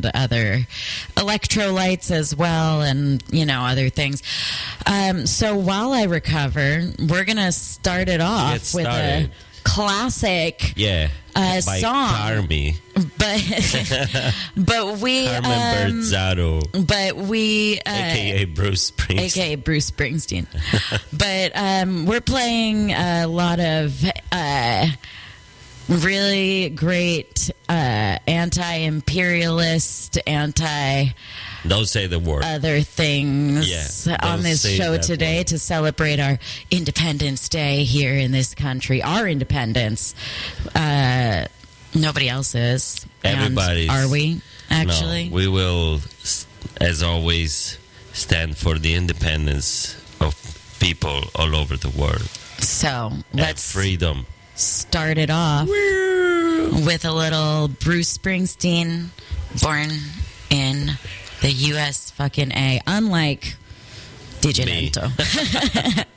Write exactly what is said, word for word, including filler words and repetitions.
and other electrolytes as well, and, you know, other things. Um, so while I recover, we're going to start it off Get with a started. classic Yeah. uh, By song. Carmi. But, but we... Carmen um, Berzaro. but we... Uh, A K A Bruce Springsteen. A K A Bruce Springsteen. But um, we're playing a lot of uh, really great uh, anti-imperialist, anti Don't say the word. other things Yeah, on don't this say show that today word. to celebrate our Independence Day here in this country. Our independence. Uh, nobody else is. And Everybody's. are we, actually? No, we will, s- as always, stand for the independence of people all over the world. So And let's freedom. start it off with a little Bruce Springsteen, born in the U S fucking A, unlike Diginento.